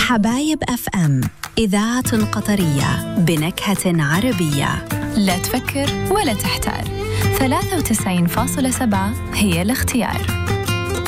حبايب اف ام، إذاعة قطرية بنكهة عربية. لا تفكر ولا تحتار، 93.7 هي الاختيار.